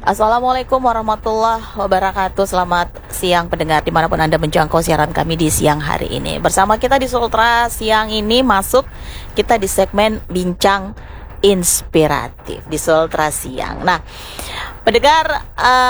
Assalamualaikum warahmatullahi wabarakatuh. Selamat siang pendengar dimanapun Anda menjangkau siaran kami di siang hari ini. Bersama kita di Sultra siang ini masuk kita di segmen Bincang Inspiratif di Sultra siang. Nah, pendengar,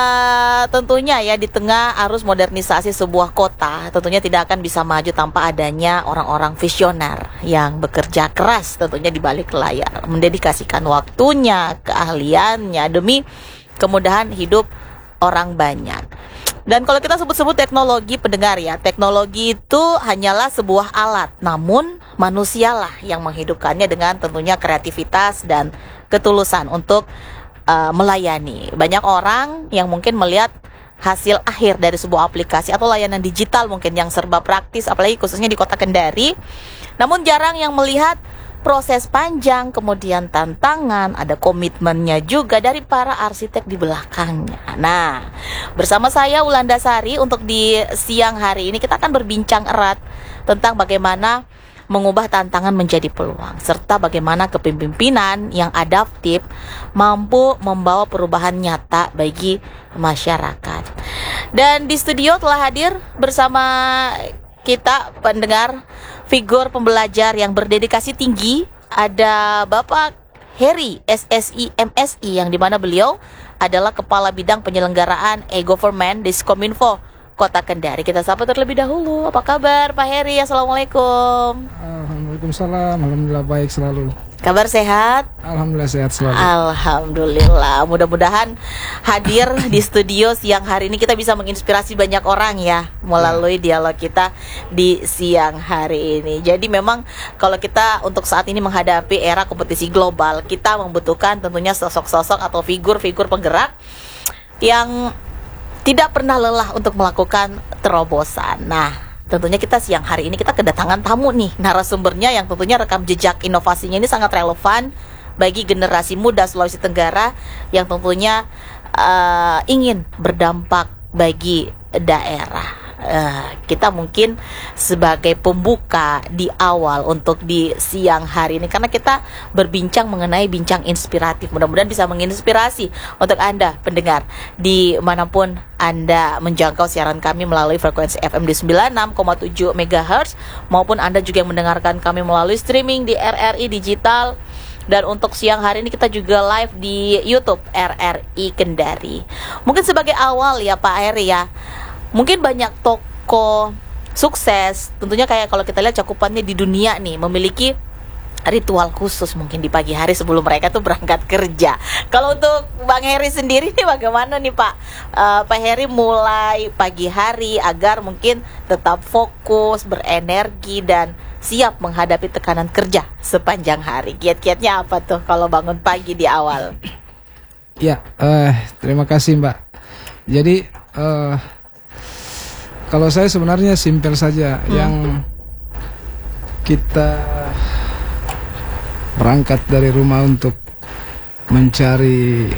tentunya ya di tengah arus modernisasi sebuah kota, tentunya tidak akan bisa maju tanpa adanya orang-orang visioner yang bekerja keras tentunya di balik layar, mendedikasikan waktunya, keahliannya demi kemudahan hidup orang banyak. Dan kalau kita sebut-sebut teknologi, pendengar ya, teknologi itu hanyalah sebuah alat, namun manusialah yang menghidupkannya dengan tentunya kreativitas dan ketulusan untuk melayani. Banyak orang yang mungkin melihat hasil akhir dari sebuah aplikasi atau layanan digital mungkin yang serba praktis, apalagi khususnya di kota Kendari, namun jarang yang melihat proses panjang, kemudian tantangan, ada komitmennya juga dari para arsitek di belakangnya. Nah, bersama saya Ulanda Sari untuk di siang hari ini kita akan berbincang erat tentang bagaimana mengubah tantangan menjadi peluang, serta bagaimana kepemimpinan yang adaptif mampu membawa perubahan nyata bagi masyarakat. Dan di studio telah hadir bersama kita pendengar figur pembelajar yang berdedikasi tinggi, ada Bapak Heri SSI MSI yang dimana beliau adalah Kepala Bidang Penyelenggaraan E-Government Diskominfo Kota Kendari. Kita sapa terlebih dahulu. Apa kabar Pak Heri? Assalamualaikum. Waalaikumsalam. Alhamdulillah baik selalu. Kabar sehat? Alhamdulillah sehat selalu. Alhamdulillah. Mudah-mudahan hadir di studio siang hari ini kita bisa menginspirasi banyak orang ya melalui dialog kita di siang hari ini. Jadi memang kalau kita untuk saat ini menghadapi era kompetisi global, kita membutuhkan tentunya sosok-sosok atau figur-figur penggerak yang tidak pernah lelah untuk melakukan terobosan. Nah, tentunya kita siang hari ini kita kedatangan tamu nih, narasumbernya yang tentunya rekam jejak inovasinya ini sangat relevan bagi generasi muda Sulawesi Tenggara yang tentunya ingin berdampak bagi daerah. Kita mungkin sebagai pembuka di awal untuk di siang hari ini, karena kita berbincang mengenai bincang inspiratif, mudah-mudahan bisa menginspirasi untuk Anda pendengar dimanapun Anda menjangkau siaran kami melalui frekuensi FM di 96,7 MHz maupun Anda juga yang mendengarkan kami melalui streaming di RRI Digital. Dan untuk siang hari ini kita juga live di YouTube RRI Kendari. Mungkin sebagai awal ya Pak Heri ya, mungkin banyak toko sukses, tentunya kayak kalau kita lihat cakupannya di dunia nih, memiliki ritual khusus mungkin di pagi hari sebelum mereka tuh berangkat kerja. Kalau untuk Bang Heri sendiri nih bagaimana nih Pak? Pak Heri mulai pagi hari agar mungkin tetap fokus, berenergi dan siap menghadapi tekanan kerja sepanjang hari. Kiat-kiatnya apa tuh kalau bangun pagi di awal? Ya, terima kasih Mbak. Jadi kalau saya sebenarnya simpel saja, yang kita berangkat dari rumah untuk mencari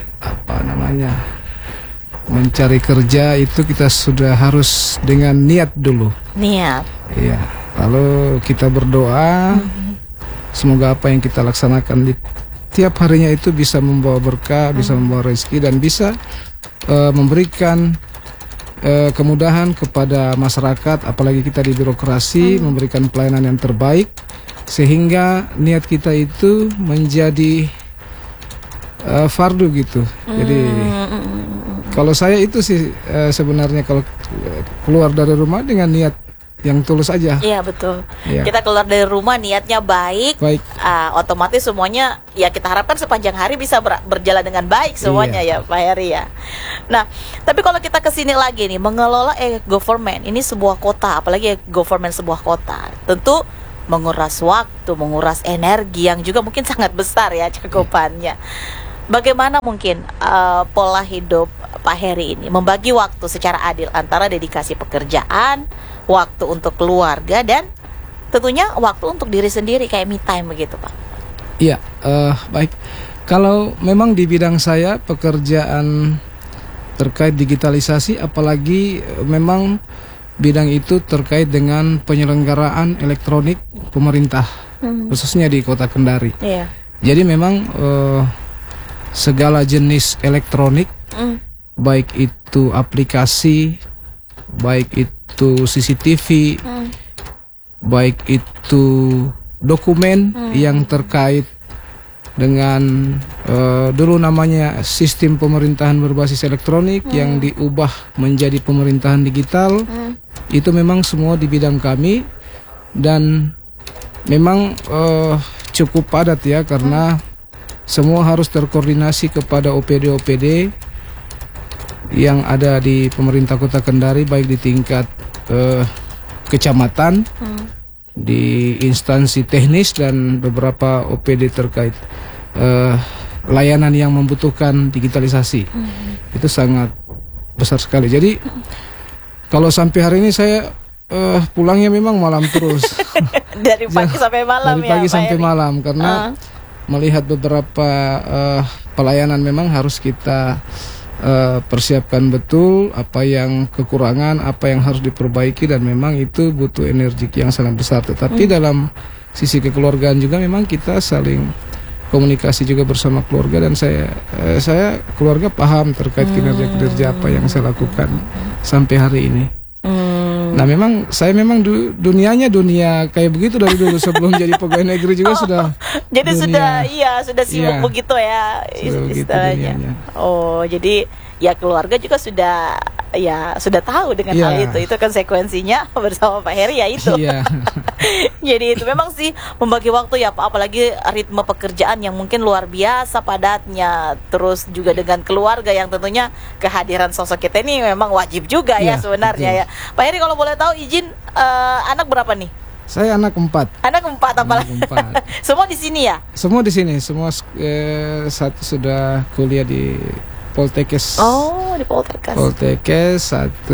mencari kerja itu kita sudah harus dengan niat dulu. Niat. Iya. Lalu kita berdoa, semoga apa yang kita laksanakan di tiap harinya itu bisa membawa berkah, bisa membawa rezeki dan bisa memberikan kemudahan kepada masyarakat, apalagi kita di birokrasi, memberikan pelayanan yang terbaik sehingga niat kita itu menjadi fardu gitu. Jadi kalau saya itu sih sebenarnya kalau keluar dari rumah dengan niat yang tulus aja. Iya betul. Ya. Kita keluar dari rumah niatnya baik. Otomatis semuanya ya kita harapkan sepanjang hari bisa berjalan dengan baik semuanya ya Pak Heri ya. Nah, tapi kalau kita kesini lagi nih mengelola e-government ini sebuah kota, apalagi e-government sebuah kota, tentu menguras waktu, menguras energi yang juga mungkin sangat besar ya cakupannya. Bagaimana mungkin pola hidup Pak Heri ini membagi waktu secara adil antara dedikasi pekerjaan, waktu untuk keluarga dan tentunya waktu untuk diri sendiri kayak me time begitu Pak? Iya, baik. Kalau memang di bidang saya pekerjaan terkait digitalisasi, apalagi memang bidang itu terkait dengan penyelenggaraan elektronik pemerintah, khususnya di Kota Kendari. Iya. Jadi memang segala jenis elektronik baik itu aplikasi, baik itu CCTV, baik itu dokumen yang terkait dengan dulu namanya sistem pemerintahan berbasis elektronik yang diubah menjadi pemerintahan digital. Itu memang semua di bidang kami, dan memang cukup padat ya, karena semua harus terkoordinasi kepada OPD-OPD yang ada di pemerintah Kota Kendari, baik di tingkat kecamatan, di instansi teknis, dan beberapa OPD terkait layanan yang membutuhkan digitalisasi. Itu sangat besar sekali. Jadi kalau sampai hari ini saya pulangnya memang malam terus. Dari pagi sampai malam. Dari pagi sampai malam, karena melihat beberapa pelayanan memang harus kita persiapkan betul apa yang kekurangan, apa yang harus diperbaiki, dan memang itu butuh energi yang sangat besar. Tetapi dalam sisi kekeluargaan juga memang kita saling komunikasi juga bersama keluarga, dan saya keluarga paham terkait kinerja-kinerja apa yang saya lakukan sampai hari ini. Nah, memang saya dunianya dunia kayak begitu dari dulu, sebelum jadi pegawai negeri juga sudah. Jadi sudah sibuk begitu ya istilahnya. Oh, jadi ya keluarga juga sudah tahu dengan hal itu. Itu konsekuensinya bersama Pak Heri ya itu. Jadi itu memang sih membagi waktu ya Pak, apalagi ritme pekerjaan yang mungkin luar biasa padatnya, terus juga dengan keluarga yang tentunya kehadiran sosok kita ini memang wajib juga ya sebenarnya. Betul. Ya Pak Heri, kalau boleh tahu izin, anak berapa nih? Saya anak 4. Anak 4 apalagi? Semua di sini ya? Semua di sini, semua satu sudah kuliah di Poltekkes. Oh, di Poltekkes. Poltekkes, satu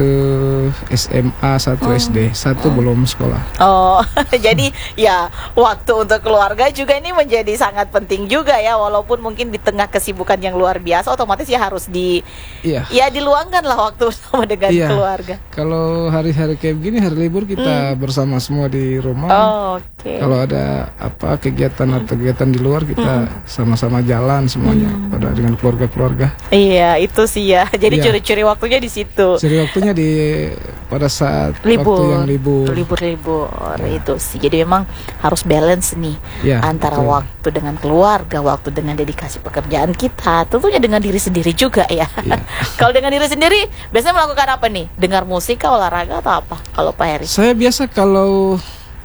SMA, satu SD, satu belum sekolah. Oh, jadi ya waktu untuk keluarga juga ini menjadi sangat penting juga ya, walaupun mungkin di tengah kesibukan yang luar biasa, otomatis ya harus diluangkan lah waktu bersama dengan keluarga. Kalau hari-hari kayak begini, hari libur kita bersama semua di rumah. Kalau ada apa kegiatan atau kegiatan di luar, kita sama-sama jalan semuanya dengan keluarga-keluarga. Iya, itu sih ya. Jadi curi-curi waktunya di situ. Curi waktunya pada saat libur. Waktu yang libur. Libur itu sih. Jadi memang harus balance nih antara waktu dengan keluarga, waktu dengan dedikasi pekerjaan kita, tentunya dengan diri sendiri juga ya. Kalau dengan diri sendiri biasanya melakukan apa nih? Dengar musik, olahraga atau apa? Kalau Pak Heri? Saya biasa kalau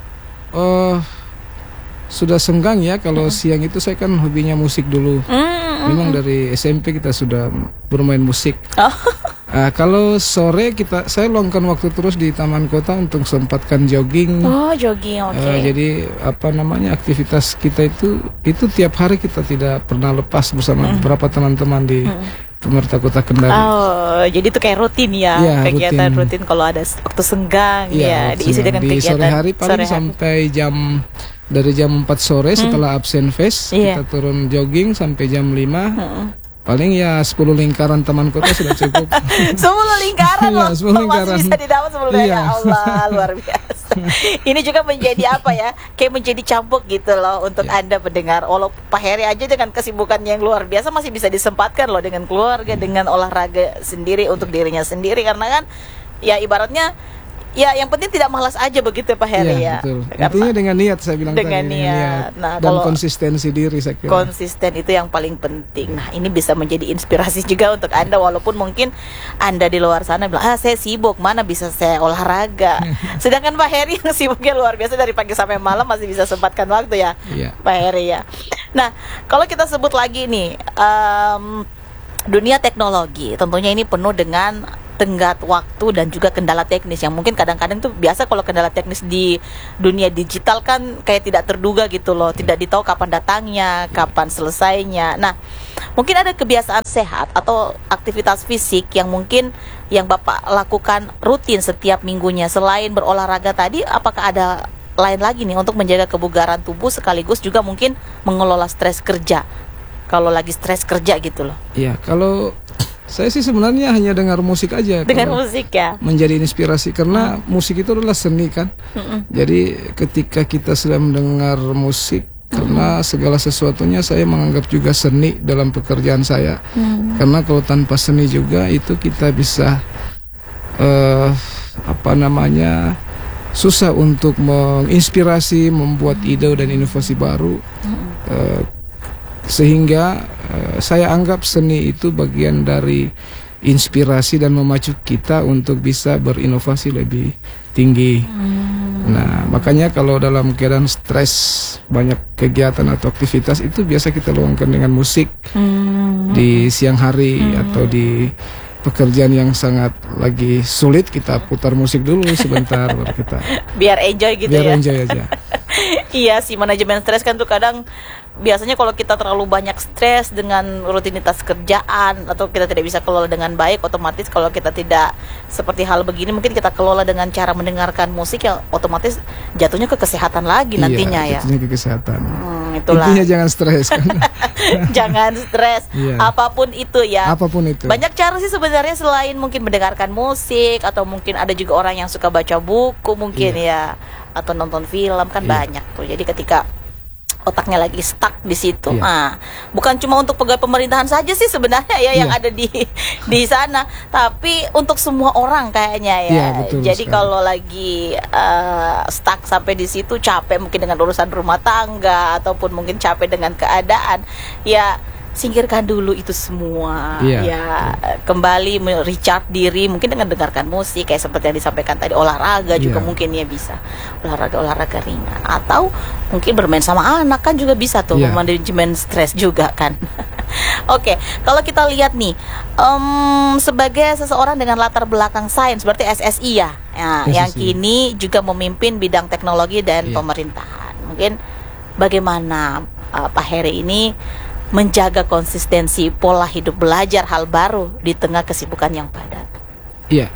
sudah senggang ya, kalau siang itu saya kan hobinya musik dulu. Memang dari SMP kita sudah bermain musik. Kalau sore saya luangkan waktu terus di Taman Kota untuk sempatkan jogging. Jogging, oke. Jadi aktivitas kita itu tiap hari kita tidak pernah lepas bersama beberapa teman-teman di pemerintah Kota Kendari. Jadi itu kayak rutin ya, kegiatan rutin kalau ada waktu senggang diisi dengan di kegiatan sore hari paling sampai dari jam 4 sore setelah absen fest kita turun jogging sampai jam 5. Paling 10 lingkaran Taman Kota sudah cukup. 10 lingkaran loh. 10 lingkaran. Masih bisa didapat 10 lingkaran. Ya Allah, luar biasa. Ini juga menjadi kayak menjadi campur gitu loh untuk Anda pendengar. Walaupun Pak Heri aja dengan kesibukan yang luar biasa masih bisa disempatkan loh dengan keluarga, dengan olahraga sendiri untuk dirinya sendiri, karena kan ya ibaratnya yang penting tidak malas aja begitu Pak Heri ya. Betul. Intinya dengan niat, saya bilang dengan niat. Nah, dan konsistensi diri saya kira. Konsisten itu yang paling penting. Nah, ini bisa menjadi inspirasi juga untuk Anda, walaupun mungkin Anda di luar sana bilang, saya sibuk, mana bisa saya olahraga. Sedangkan Pak Heri yang sibuknya luar biasa, dari pagi sampai malam masih bisa sempatkan waktu ya, Pak Heri ya. Nah, kalau kita sebut lagi nih, dunia teknologi tentunya ini penuh dengan tenggat waktu dan juga kendala teknis yang mungkin kadang-kadang tuh biasa kalau kendala teknis di dunia digital kan kayak tidak terduga gitu loh, tidak ditahu kapan datangnya, kapan selesainya. Nah, mungkin ada kebiasaan sehat atau aktivitas fisik yang mungkin yang Bapak lakukan rutin setiap minggunya selain berolahraga tadi, apakah ada lain lagi nih untuk menjaga kebugaran tubuh sekaligus juga mungkin mengelola stres kerja kalau lagi stres kerja gitu loh? Iya, kalau saya sih sebenarnya hanya dengar musik aja. Dengar musik ya. Menjadi inspirasi karena musik itu adalah seni kan. Jadi ketika kita sedang mendengar musik, karena segala sesuatunya saya menganggap juga seni dalam pekerjaan saya. Karena kalau tanpa seni juga itu kita bisa susah untuk menginspirasi, membuat ide dan inovasi baru. Sehingga saya anggap seni itu bagian dari inspirasi dan memacu kita untuk bisa berinovasi lebih tinggi. Nah, makanya kalau dalam keadaan stres, banyak kegiatan atau aktivitas itu biasa kita luangkan dengan musik di siang hari atau di pekerjaan yang sangat lagi sulit, kita putar musik dulu sebentar baru kita biar enjoy gitu biar ya. enjoy aja. Iya sih, manajemen stres kan tuh kadang biasanya kalau kita terlalu banyak stres dengan rutinitas kerjaan atau kita tidak bisa kelola dengan baik, otomatis kalau kita tidak seperti hal begini mungkin kita kelola dengan cara mendengarkan musik, yang otomatis jatuhnya ke kesehatan lagi nantinya ya. Jatuhnya ke kesehatan. Itulah. Intinya jangan stres kan. Jangan stres, apapun itu ya. Apapun itu. Banyak cara sih sebenarnya selain mungkin mendengarkan musik, atau mungkin ada juga orang yang suka baca buku mungkin ya, atau nonton film kan banyak tuh. Jadi ketika otaknya lagi stuck di situ, nah bukan cuma untuk pegawai pemerintahan saja sih sebenarnya ya yang ada di sana, tapi untuk semua orang kayaknya ya. Betul Jadi sekali. kalau lagi stuck sampai di situ, capek mungkin dengan urusan rumah tangga ataupun mungkin capek dengan keadaan, ya singkirkan dulu itu semua. Kembali recharge diri mungkin dengan dengarkan musik kayak seperti yang disampaikan tadi, olahraga juga mungkin ya bisa, olahraga ringan, atau mungkin bermain sama anak kan juga bisa tuh, manajemen stres juga kan. Oke, kalau kita lihat nih, sebagai seseorang dengan latar belakang sains, berarti SSI ya, yang kini juga memimpin bidang teknologi dan pemerintahan. Mungkin bagaimana Pak Heri ini menjaga konsistensi pola hidup belajar hal baru di tengah kesibukan yang padat? Iya,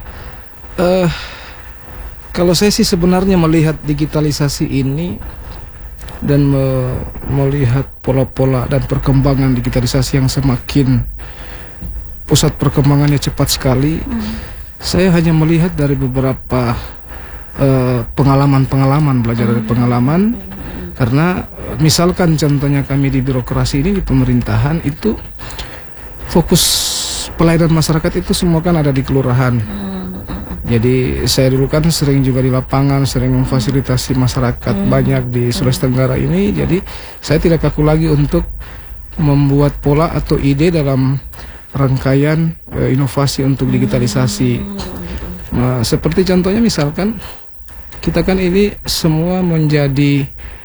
kalau saya sih sebenarnya melihat digitalisasi ini dan melihat pola-pola dan perkembangan digitalisasi yang semakin pusat perkembangannya cepat sekali, saya hanya melihat dari beberapa pengalaman belajar dari pengalaman. Karena misalkan contohnya kami di birokrasi ini, di pemerintahan itu fokus pelayanan masyarakat itu semua kan ada di kelurahan. Jadi saya dulu kan sering juga di lapangan, sering memfasilitasi masyarakat banyak di Sulawesi Tenggara ini. Jadi saya tidak kaku lagi untuk membuat pola atau ide dalam rangkaian inovasi untuk digitalisasi. Nah, seperti contohnya misalkan kita kan ini semua menjadi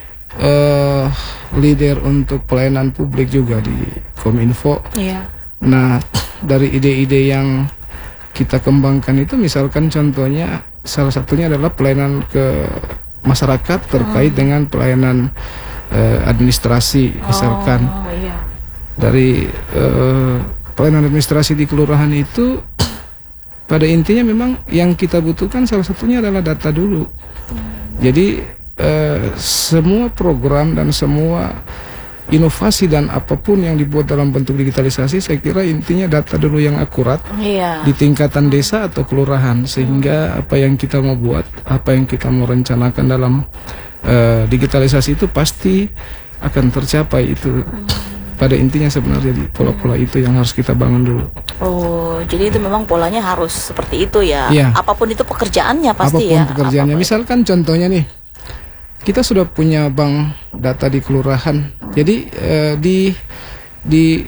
leader untuk pelayanan publik juga di Kominfo. Nah, dari ide-ide yang kita kembangkan itu misalkan contohnya salah satunya adalah pelayanan ke masyarakat terkait dengan pelayanan administrasi, misalkan dari pelayanan administrasi di kelurahan itu pada intinya memang yang kita butuhkan salah satunya adalah data dulu. Jadi semua program dan semua inovasi dan apapun yang dibuat dalam bentuk digitalisasi, saya kira intinya data dulu yang akurat di tingkatan desa atau kelurahan, sehingga apa yang kita mau buat, apa yang kita mau rencanakan dalam digitalisasi itu pasti akan tercapai. Itu pada intinya sebenarnya di pola-pola itu yang harus kita bangun dulu. Oh, jadi itu memang polanya harus seperti itu ya. Apapun itu pekerjaannya pasti apapun pekerjaannya. Misalkan contohnya nih, kita sudah punya bank data di kelurahan. Jadi di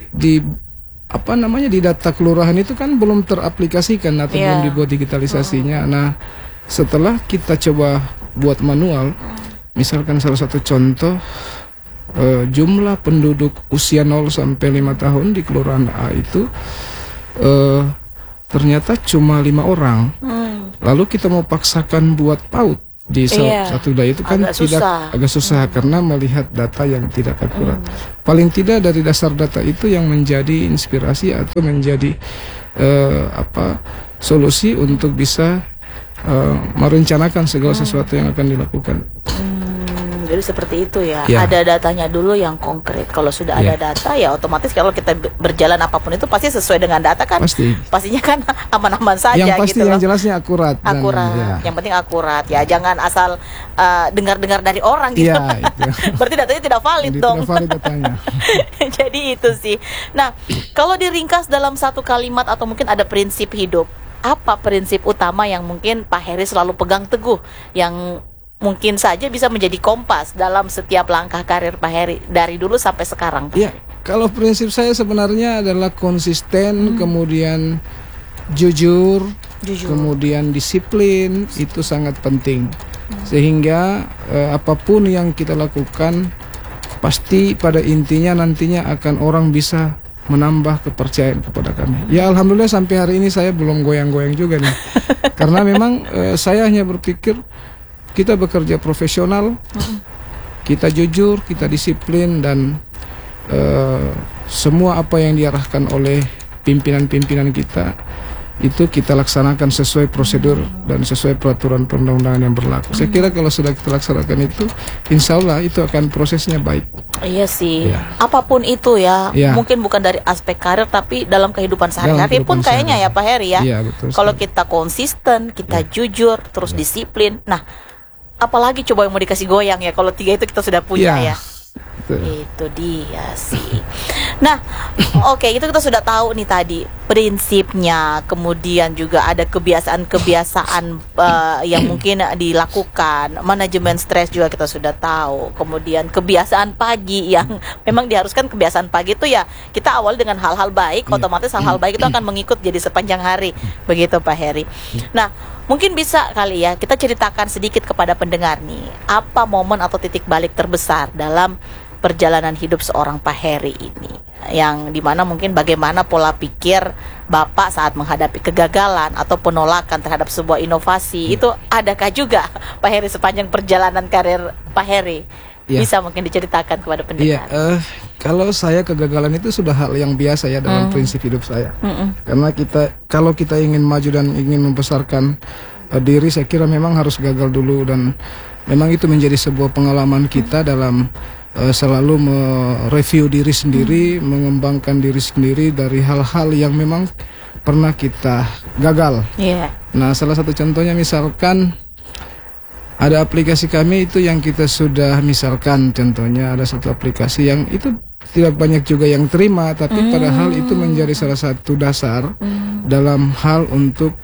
data kelurahan itu kan belum teraplikasikan atau belum dibuat digitalisasinya. Nah, setelah kita coba buat manual, misalkan salah satu contoh, jumlah penduduk usia 0 sampai 5 tahun di kelurahan A itu ternyata cuma 5 orang. Lalu kita mau paksakan buat PAUD di satu daerah itu kan agak susah karena melihat data yang tidak akurat. Paling tidak dari dasar data itu yang menjadi inspirasi atau menjadi solusi untuk bisa merencanakan segala sesuatu yang akan dilakukan. jadi seperti itu ya. Ya. Ada datanya dulu yang konkret. Kalau sudah ada data ya otomatis kalau kita berjalan apapun itu pasti sesuai dengan data kan. Pastinya kan aman-aman saja yang pasti gitu yang loh. jelasnya akurat. Yang penting akurat ya. Jangan asal dengar-dengar dari orang gitu. Ya, itu. Berarti datanya tidak valid dong. Tidak valid datanya. Jadi itu sih. Nah, kalau diringkas dalam satu kalimat atau mungkin ada prinsip hidup, apa prinsip utama yang mungkin Pak Heri selalu pegang teguh, yang mungkin saja bisa menjadi kompas dalam setiap langkah karir Pak Heri dari dulu sampai sekarang? Ya, kalau prinsip saya sebenarnya adalah konsisten, kemudian jujur, kemudian disiplin, itu sangat penting. Sehingga apapun yang kita lakukan pasti pada intinya nantinya akan orang bisa menambah kepercayaan kepada kami. Ya alhamdulillah sampai hari ini saya belum goyang-goyang juga nih. Karena memang saya hanya berpikir kita bekerja profesional, kita jujur, kita disiplin, dan semua apa yang diarahkan oleh pimpinan-pimpinan kita itu kita laksanakan sesuai prosedur dan sesuai peraturan perundang-undangan yang berlaku. Saya kira kalau sudah kita laksanakan itu, insya Allah itu akan prosesnya baik. Iya sih, apapun itu ya, mungkin bukan dari aspek karir tapi dalam kehidupan sehari-hari pun kayaknya ya Pak Heri ya. Kalau kita konsisten, kita jujur, terus disiplin, nah apalagi coba yang mau dikasih goyang ya, kalau 3 itu kita sudah punya ya. Itu dia sih. Nah, oke, itu kita sudah tahu nih tadi prinsipnya, kemudian juga ada kebiasaan-kebiasaan yang mungkin dilakukan, manajemen stres juga kita sudah tahu, kemudian kebiasaan pagi yang memang diharuskan kebiasaan pagi itu ya kita awali dengan hal-hal baik, otomatis hal-hal baik itu akan mengikut jadi sepanjang hari, begitu Pak Heri. Nah, mungkin bisa kali ya kita ceritakan sedikit kepada pendengar nih, apa momen atau titik balik terbesar dalam perjalanan hidup seorang Pak Heri ini, yang dimana mungkin bagaimana pola pikir Bapak saat menghadapi kegagalan atau penolakan terhadap sebuah inovasi, itu adakah juga Pak Heri sepanjang perjalanan karir Pak Heri? Bisa mungkin diceritakan kepada pendengar. Kalau saya kegagalan itu sudah hal yang biasa ya dalam prinsip hidup saya. Karena kalau kita ingin maju dan ingin membesarkan diri, saya kira memang harus gagal dulu, dan memang itu menjadi sebuah pengalaman kita dalam selalu mereview diri sendiri, mengembangkan diri sendiri dari hal-hal yang memang pernah kita gagal. Nah, salah satu contohnya misalkan ada aplikasi kami itu yang kita sudah, misalkan contohnya ada satu aplikasi yang itu tidak banyak juga yang terima, tapi padahal itu menjadi salah satu dasar dalam hal untuk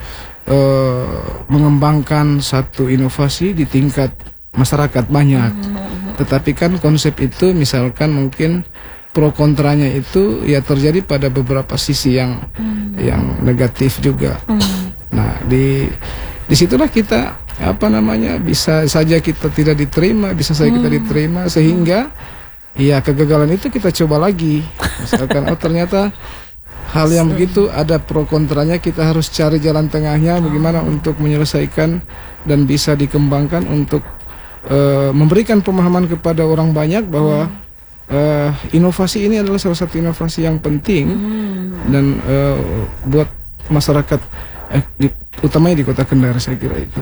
mengembangkan satu inovasi di tingkat masyarakat banyak. Tetapi kan konsep itu misalkan mungkin pro kontranya itu ya terjadi pada beberapa sisi yang negatif juga. Nah, disitulah kita bisa saja kita tidak diterima, bisa saja kita diterima, sehingga ya kegagalan itu kita coba lagi. Misalkan ternyata hal yang begitu ada pro kontranya, kita harus cari jalan tengahnya bagaimana untuk menyelesaikan dan bisa dikembangkan untuk memberikan pemahaman kepada orang banyak bahwa inovasi ini adalah salah satu inovasi yang penting dan buat masyarakat utamanya di Kota Kendari, saya kira itu.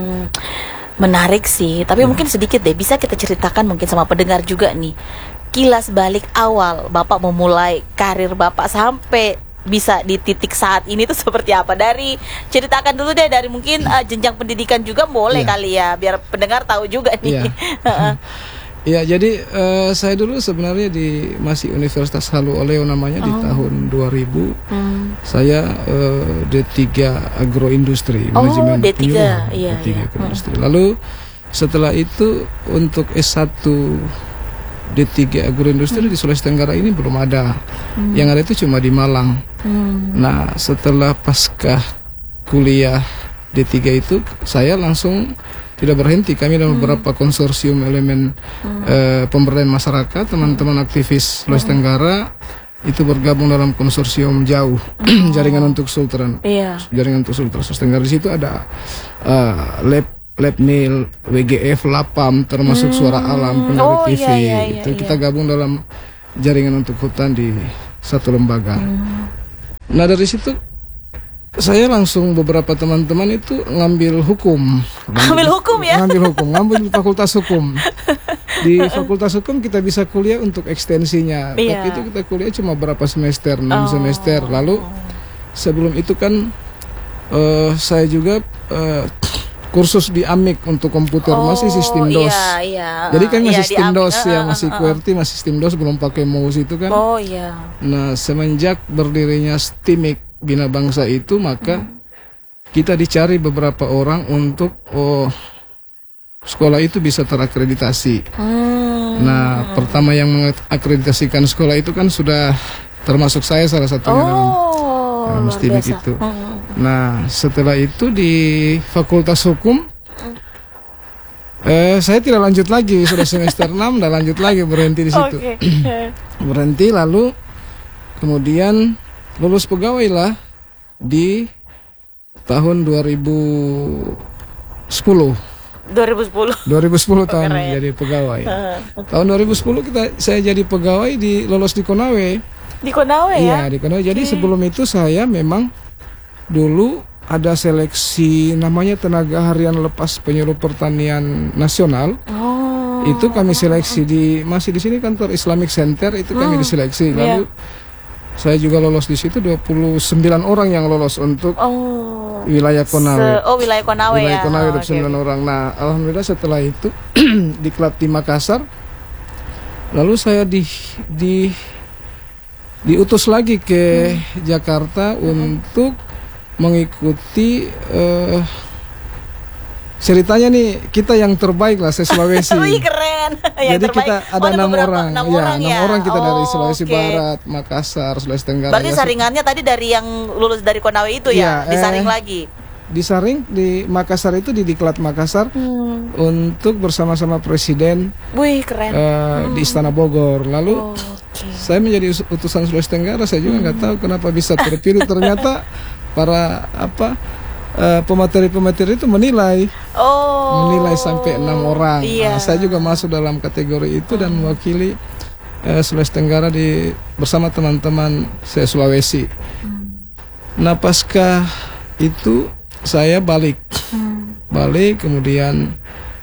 Menarik sih, tapi mungkin sedikit deh bisa kita ceritakan mungkin sama pendengar juga nih, kilas balik awal Bapak memulai karir Bapak sampai bisa di titik saat ini tuh seperti apa? Ceritakan dulu deh dari mungkin jenjang pendidikan juga boleh kali ya, biar pendengar tahu juga nih. Ya, jadi saya dulu sebenarnya masih Universitas Halu Oleo namanya di tahun 2000. Saya D3 Agroindustri, manajemen D3, D3 Agroindustri. Lalu setelah itu untuk S1 D3 Agroindustri di Sulawesi Tenggara ini belum ada. Yang ada itu cuma di Malang. Nah, setelah pasca kuliah D3 itu saya langsung tidak berhenti. Kami dan beberapa konsorsium elemen pemberdayaan masyarakat, teman-teman aktivis Sulawesi Tenggara itu bergabung dalam konsorsium jauh jaringan untuk Sultran. Jaringan untuk Sultran Sulawesi Tenggara. Di situ ada Labmil, WGF, Lapam, termasuk Suara Alam, Kendari TV. Itu kita gabung dalam jaringan untuk hutan di satu lembaga. Nah, dari situ saya langsung beberapa teman-teman itu ngambil hukum. Ngambil hukum ya? Ngambil hukum, ngambil fakultas hukum. di Fakultas Hukum kita bisa kuliah untuk ekstensinya. Iya. Tapi itu kita kuliah cuma berapa semester, 6 Oh. semester. Lalu sebelum itu kan saya juga kursus di AMIK untuk komputer, masih sistem DOS. Iya, iya. Jadi kan masih Iya, sistem di DOS Amik. ya, masih QWERTY, masih sistem DOS, belum pakai mouse itu kan. Oh iya. Nah, semenjak berdirinya STIMIK Bina Bangsa itu, maka kita dicari beberapa orang untuk sekolah itu bisa terakreditasi. Nah, pertama yang mengakreditasikan sekolah itu kan sudah termasuk saya salah satunya dalam luar STIMIK biasa. itu. Nah, setelah itu di Fakultas Hukum saya tidak lanjut lagi, sudah semester 6 udah lanjut lagi, berhenti di situ. Oke. Berhenti, lalu kemudian lulus pegawai lah di tahun 2010 tahun Keren. jadi pegawai. Tahun 2010 saya jadi pegawai, lolos di Konawe. Di Konawe Iya, ya? di Konawe. Jadi sebelum itu saya memang dulu ada seleksi namanya tenaga harian lepas penyuluh pertanian nasional. Oh. Itu kami seleksi masih di sini kantor Islamic Center, itu kami diseleksi. Lalu saya juga lolos di situ, 29 orang yang lolos untuk wilayah Konawe. Wilayah Konawe Wilayah ya. Konawe Oh, 29 orang. Nah, alhamdulillah setelah itu diklat di Makassar. Lalu saya diutus lagi ke Jakarta untuk mengikuti ceritanya nih, kita yang terbaik lah se-Sulawesi. Wih, keren. Yang Jadi terbaik. kita ada 6 orang. enam Ya, orang 6 ya. orang kita dari Sulawesi Oke. Barat, Makassar, Sulawesi Tenggara. Berarti ya. saringannya tadi dari yang lulus dari Konawe itu ya? Iya, Disaring lagi. Disaring di Makassar itu, di Diklat Makassar untuk bersama-sama presiden Wih, keren. di Istana Bogor. Lalu Oke. saya menjadi utusan Sulawesi Tenggara. Saya juga nggak tahu kenapa bisa terpilih. Ternyata para pemateri-pemateri itu menilai sampai 6 orang. Iya. Nah, saya juga masuk dalam kategori itu dan mewakili Sulawesi Tenggara bersama teman-teman saya Sulawesi. Nah, pasca itu saya balik kemudian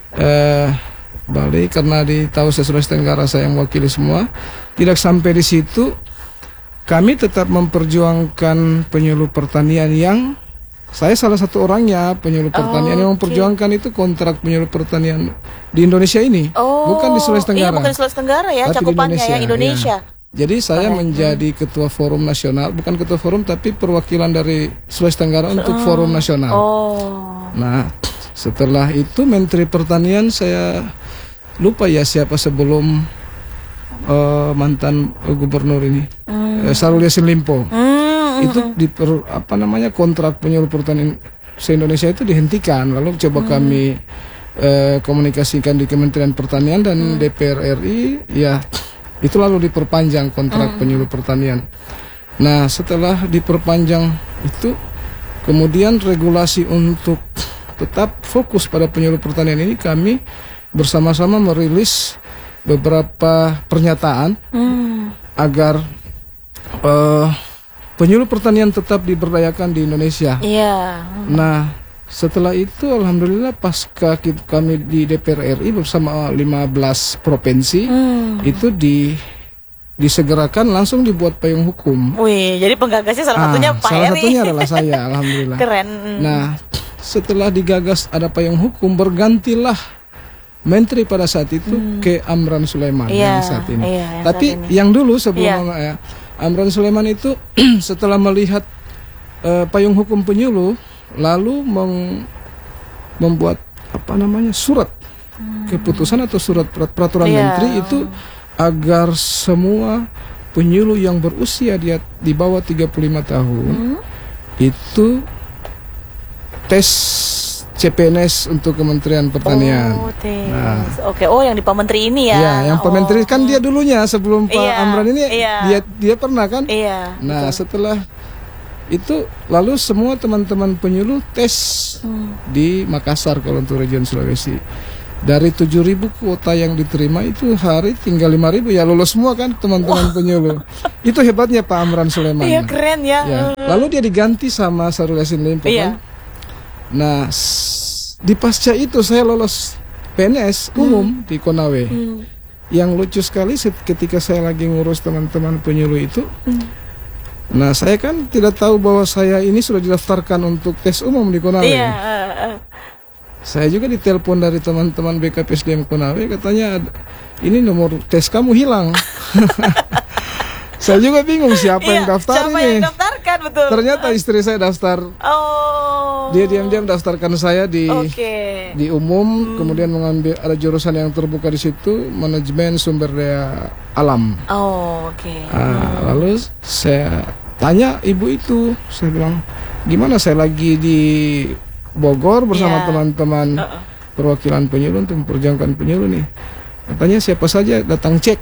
balik karena tahu saya Sulawesi Tenggara, saya yang mewakili semua. Tidak sampai di situ, kami tetap memperjuangkan penyuluh pertanian yang saya salah satu orangnya, penyuluh pertanian yang memperjuangkan itu kontrak penyuluh pertanian di Indonesia ini, bukan di Sulawesi Tenggara. Iya, bukan di Sulawesi Tenggara ya, tapi di cakupannya ya Indonesia. ya. Jadi saya menjadi ketua forum nasional, bukan ketua forum tapi perwakilan dari Sulawesi Tenggara untuk forum nasional. Nah, setelah itu Menteri Pertanian saya lupa ya siapa sebelum mantan gubernur ini, Syahrul Yassin Limpo. Itu kontrak penyuluh pertanian se-Indonesia itu dihentikan. Lalu coba kami komunikasikan di Kementerian Pertanian dan DPR RI, ya itu lalu diperpanjang kontrak penyuluh pertanian. Nah, setelah diperpanjang itu, kemudian regulasi untuk tetap fokus pada penyuluh pertanian ini, kami bersama-sama merilis beberapa pernyataan agar penyuluh pertanian tetap diberdayakan di Indonesia. Iya. Nah, setelah itu alhamdulillah pasca kami di DPR RI bersama 15 provinsi itu disegerakan langsung dibuat payung hukum. Wih, jadi penggagasnya salah satunya Pak Salah Heri. satunya adalah saya, alhamdulillah. Keren. Nah, setelah digagas ada payung hukum, bergantilah menteri pada saat itu ke Amran Sulaiman yang saat ini. Tapi yang dulu sebelum Amran Sulaiman itu setelah melihat payung hukum penyuluh, lalu membuat surat keputusan atau surat peraturan menteri itu agar semua penyuluh yang berusia di bawah 35 tahun itu tes CPNS untuk Kementerian Pertanian. Oke, yang di Pak Menteri ini ya. Ya, yang Pak Menteri kan dia dulunya sebelum Pak Amran ini dia pernah kan? Iya. Nah, setelah itu lalu semua teman-teman penyuluh tes di Makassar kalau untuk region Sulawesi. Dari 7.000 kuota yang diterima itu hari tinggal 5.000 ya lulus semua kan teman-teman penyuluh. Itu hebatnya Pak Amran Sulaiman. Iya, keren ya. Lalu dia diganti sama Syahrul Yassin Limpo kan. Nah, di pasca itu saya lolos PNS umum di Konawe. Yang lucu sekali ketika saya lagi ngurus teman-teman penyuluh itu, nah saya kan tidak tahu bahwa saya ini sudah didaftarkan untuk tes umum di Konawe. Iya. Saya juga ditelepon dari teman-teman BKPSDM Konawe, katanya ini nomor tes kamu hilang. Saya juga bingung siapa yang daftar siapa ini. yang daftarkan, betul. Ternyata istri saya daftar. Oh. Dia diam-diam daftarkan saya di umum, kemudian mengambil ada jurusan yang terbuka di situ, manajemen sumber daya alam. Oh, oke. Lalu saya tanya ibu itu, saya bilang, gimana, saya lagi di Bogor bersama teman-teman perwakilan penyuluh untuk memperjuangkan penyuluh nih. Katanya siapa saja datang cek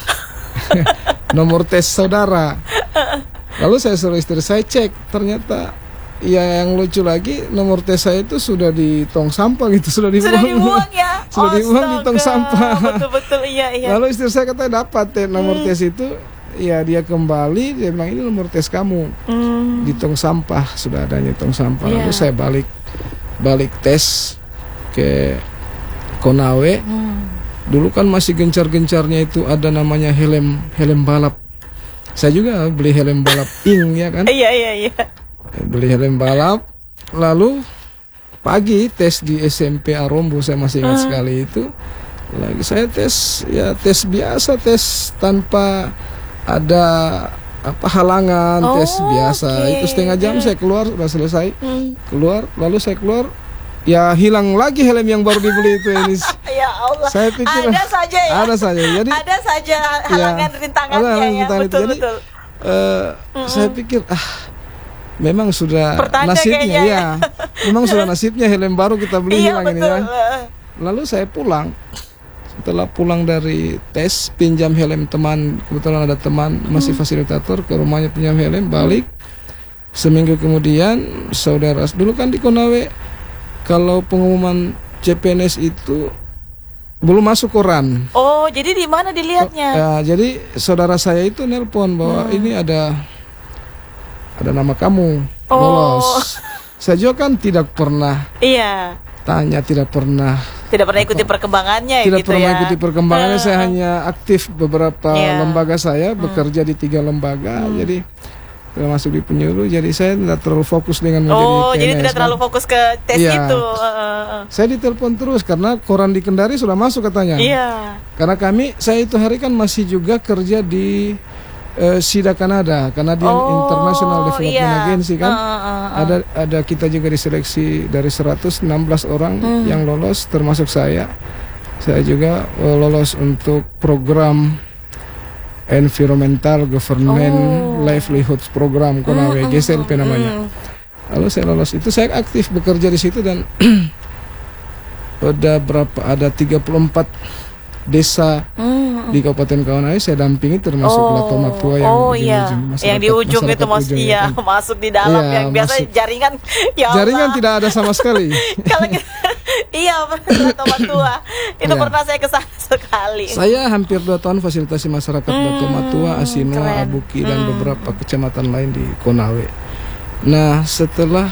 nomor tes saudara. Lalu saya suruh istri saya cek, ternyata ya yang lucu lagi nomor tes saya itu sudah di tong sampah gitu, sudah dibuang ya. Sudah dibuang di tong sampah. Betul, iya. Lalu istri saya katanya dapat nomor tes itu, ya dia kembali, dia bilang ini nomor tes kamu di tong sampah, sudah adanya tong sampah. Lalu saya balik tes ke Konawe. Dulu kan masih gencar-gencarnya itu ada namanya helm balap. Saya juga beli helm balap ya kan? Iya. Beli helm balap. Lalu pagi tes di SMP Arombo, saya masih ingat sekali itu. Lagi saya tes biasa, tes tanpa ada halangan, tes biasa. Itu setengah jam saya keluar, sudah selesai. Keluar, lalu saya keluar, ya hilang lagi helm yang baru dibeli itu ini. Ya Allah. Saya pikir ada saja ya. Jadi ada saja halangan rintangannya ya. Betul. Saya pikir memang sudah pertanda nasibnya ya. Memang sudah nasibnya helm baru kita beli hilang ini ya. Lalu saya pulang. Setelah pulang dari tes, pinjam helm teman, kebetulan ada teman masih fasilitator, ke rumahnya pinjam helm, balik. Seminggu kemudian saudara, dulu kan di Konawe kalau pengumuman CPNS itu belum masuk koran. Oh, jadi di mana dilihatnya? Ya, jadi saudara saya itu nelpon bahwa ini ada nama kamu lolos. Saya juga kan tidak pernah tanya, tidak pernah ikuti perkembangannya. Tidak pernah ikuti perkembangannya. Saya hanya aktif beberapa lembaga, saya bekerja di 3 lembaga, jadi termasuk di penyuluh. Jadi saya tidak terlalu fokus dengan menjadi PNS. Jadi tidak terlalu fokus ke tes itu. Saya ditelepon terus karena koran di Kendari sudah masuk katanya. Karena saya itu hari kan masih juga kerja di SIDA Kanada, Canadian International Development Agency kan. Ada kita juga diseleksi dari 116 orang yang lolos, termasuk saya. Saya juga lolos untuk program Environmental Government Livelihoods Program Konawe, GSLP namanya. Lalu saya lolos itu, saya aktif bekerja di situ dan ada 34 desa di Kabupaten Konawe saya dampingi, termasuk Lato Matua yang di ujung itu masuk di dalam yang biasa jaringan jaringan tidak ada sama sekali. Kalau Lato Matua itu pernah saya kesana sekali. Saya hampir 2 tahun fasilitasi masyarakat Lato Matua, Asinoa, Abuki dan beberapa kecamatan lain di Konawe. Nah, setelah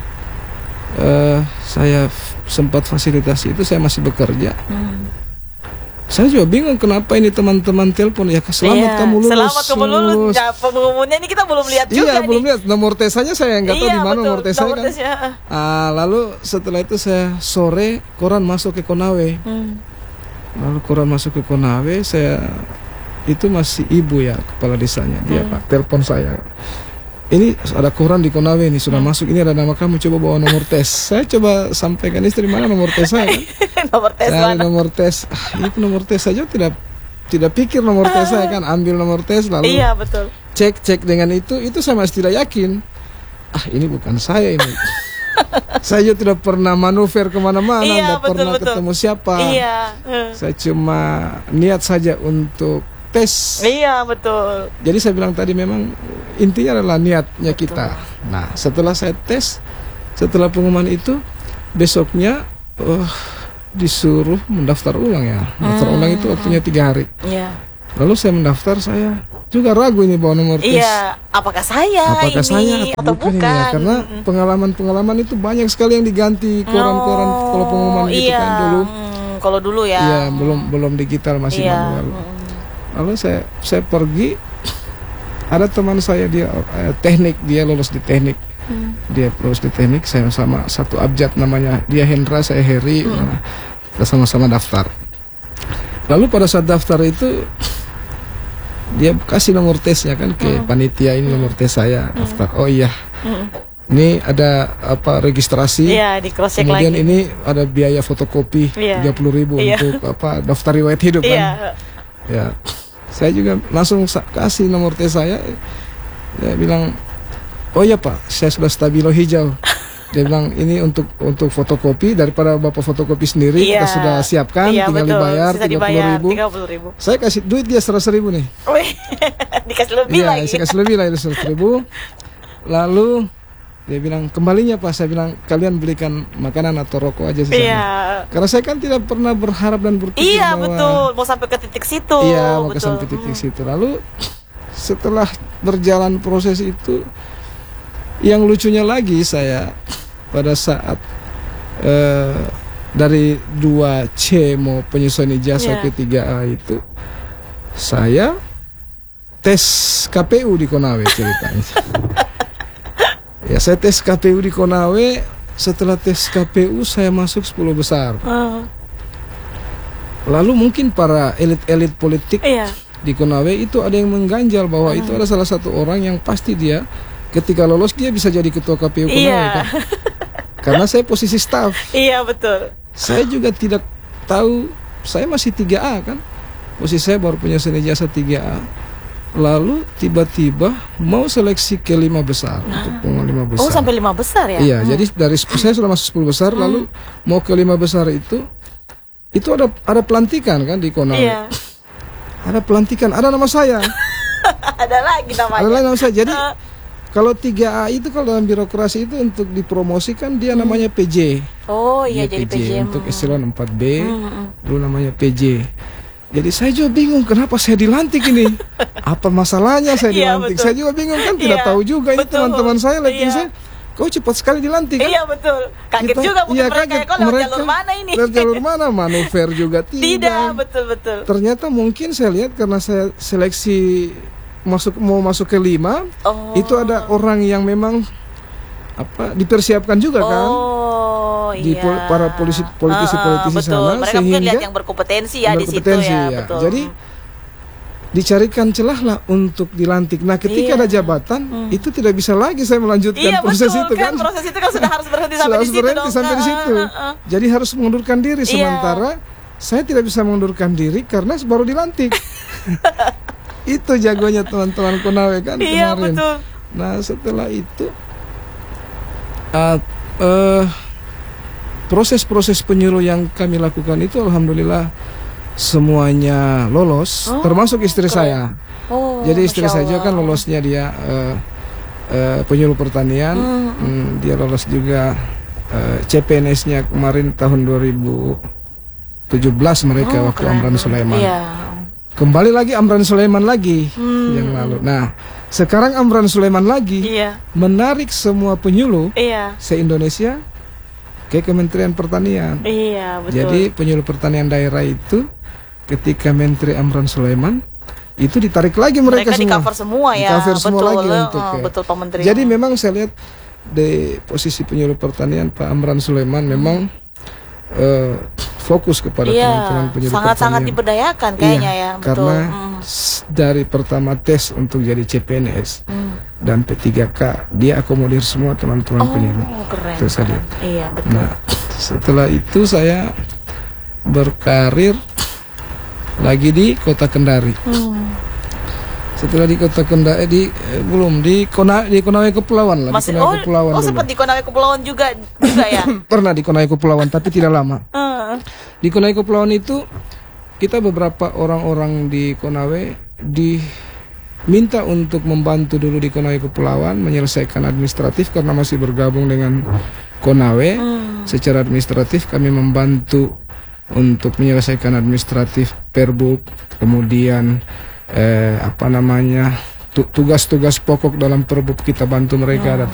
saya sempat fasilitasi itu, saya masih bekerja. Saya juga bingung kenapa ini teman-teman telepon, selamat kamu lulus. Selamat kamu lulus. Nah, pengumumannya ini kita belum lihat juga. Belum lihat nomor tesnya, saya nggak tahu di mana nomor tesnya kan. Lalu setelah itu saya sore koran masuk ke Konawe. Lalu koran masuk ke Konawe, saya itu masih ibu ya kepala desanya, dia telepon saya. Ini ada koran di Konawe ini sudah masuk, ini ada nama kamu, coba bawa nomor tes. Saya coba sampaikan istri, mana nomor tes saya? Nomor tes mana? Nomor tes. Ini nomor tes saja tidak pikir nomor tes saya kan, ambil nomor tes lalu. Iya, betul. Cek dengan itu saya masih tidak yakin. Ini bukan saya ini. Saya juga tidak pernah manuver kemana-mana, tidak pernah ketemu siapa. Saya cuma niat saja untuk tes. Iya, betul. Jadi saya bilang tadi memang intinya adalah niatnya kita. Nah, setelah saya tes, setelah pengumuman itu, besoknya disuruh mendaftar ulang ya. Mendaftar ulang itu waktunya 3 hari. Lalu saya mendaftar, saya juga ragu ini bawa nomor tes. Apakah saya atau bukan? Ya, karena pengalaman-pengalaman itu banyak sekali yang diganti koran-koran kalau pengumuman gitu kan dulu. kalau dulu ya. Iya, belum digital, masih Iya. manual. Lalu saya pergi, ada teman saya dia teknik, dia lulus di teknik. Dia lulus di teknik, saya sama satu abjad namanya. Dia Hendra, saya Heri. Nah, kita sama-sama daftar. Lalu pada saat daftar itu dia kasih nomor tesnya kan ke panitia, ini nomor tes saya, daftar. Oh iya. Ini ada apa registrasi. Iya, di cross check Kemudian lagi. ini ada biaya fotokopi 30.000 Iya. untuk apa daftar riwayat hidup kan. Iya. Ya, saya juga langsung kasih nomor tes saya. Dia bilang, oh ya Pak, saya sudah stabilo hijau. Dia bilang ini untuk fotokopi, daripada Bapak fotokopi sendiri Iya. kita sudah siapkan, Iya, tinggal betul. dibayar Sisa dibayar 30.000. 30.000. Saya kasih duit dia 100.000 nih. Wih, dikasih lebih Iya, lagi. saya kasih lebih lah 100.000. Lalu dia bilang kembalinya Pak, saya bilang kalian belikan makanan atau rokok aja sisanya. Iya. Karena saya kan tidak pernah berharap dan berpikir Iya, bahwa betul. Mau sampai ke titik situ. iya, maka betul. sampai titik situ. Lalu setelah berjalan proses itu, yang lucunya lagi saya pada saat dari 2C mau penyesuaian ijazah Iya. ke 3A itu, saya tes KPU di Konawe ceritanya. Ya, saya tes KPU di Konawe. Setelah tes KPU saya masuk 10 besar. Lalu mungkin para elit-elit politik Iya. di Konawe itu ada yang mengganjal bahwa itu ada salah satu orang yang pasti dia ketika lolos dia bisa jadi ketua KPU Konawe Iya. kan? Karena saya posisi staf. Iya, betul. Saya juga tidak tahu, saya masih 3A kan. Posisi saya baru punya ijazah 3A. Lalu tiba-tiba mau seleksi ke 5 besar untuk pengumuman 5 besar. Oh, sampai 5 besar ya? Iya, jadi dari saya sudah masuk 10 besar, lalu mau ke 5 besar itu ada pelantikan kan di Konawe. Iya. Ada pelantikan, ada nama saya. Ada lagi namanya. Ada nama saya. Jadi kalau 3A itu kalau dalam birokrasi itu untuk dipromosikan dia namanya PJ. Oh iya, Dia jadi PJ. untuk eselon 4B. Dulu namanya PJ. Jadi saya juga bingung kenapa saya dilantik ini. Apa masalahnya saya Iya, dilantik? betul. Saya juga bingung kan, tidak Iya, tahu juga ini betul. teman-teman saya lihat Iya. saya. Kau cepat sekali dilantik kan? Iya, betul. Kaget juga mungkin iya, mereka. kaget. Kok lewat Mereka jalur mana ini? Lewat jalur mana? Manuver juga tidak. Tidak, betul-betul. Ternyata mungkin saya lihat karena saya seleksi mau masuk ke 5, Oh. itu ada orang yang memang dipersiapkan juga kan. Oh, Di iya. para politisi betul. sana, Mereka mungkin lihat sehingga yang berkompetensi ya di situ berkompetensi, ya, ya. betul. Jadi dicarikan celah lah untuk dilantik. Nah, ketika Iya. ada jabatan, itu tidak bisa lagi saya melanjutkan Iya, proses betul, itu kan. Proses itu kan sudah harus berhenti Sudah sampai harus di situ berhenti dong. sampai di situ. Jadi harus mengundurkan diri. Iya. Sementara saya tidak bisa mengundurkan diri karena baru dilantik. Itu jagonya teman-teman Konawe kan Iya, kemarin. betul. Nah, setelah itu proses-proses penyuluh yang kami lakukan itu alhamdulillah semuanya lolos, termasuk istri saya. Oh, Jadi istri Masya saya juga kan Allah. lolosnya dia penyuluh pertanian. Dia lolos juga CPNS-nya kemarin tahun 2017 mereka waktu keren. Amran Sulaiman. Iya. Kembali lagi Amran Sulaiman lagi yang lalu. Nah, sekarang Amran Sulaiman lagi Iya. menarik semua penyuluh Iya. se-Indonesia ke Kementerian Pertanian. Iya, betul. Jadi penyuluh pertanian daerah itu ketika Menteri Amran Sulaiman itu ditarik lagi mereka di semua. cover semua ya. Di-cover semua betul, lagi untuk betul Pak Menteri. Jadi memang saya lihat di posisi penyuluh pertanian Pak Amran Sulaiman memang fokus kepada teman-teman penyuluh sangat-sangat pertanian. diberdayakan kayaknya Iya, ya, betul. karena dari pertama tes untuk jadi CPNS dan P3K dia akomodir semua teman-teman penyuluh. Keren. Itu saya lihat. Iya, betul. Nah, setelah itu saya berkarir lagi di Kota Kendari. Setelah di Kota Kendari di Konawe Kepulauan lah. Masih di Konawe Kepulauan dulu. sempat di Konawe Kepulauan juga ya. Pernah di Konawe Kepulauan tapi tidak lama. Di Konawe Kepulauan itu kita beberapa orang-orang di Konawe diminta untuk membantu dulu di Konawe Kepulauan menyelesaikan administratif karena masih bergabung dengan Konawe. Secara administratif kami membantu untuk menyelesaikan administratif perbuk, kemudian tugas-tugas pokok dalam perbuk kita bantu mereka, ada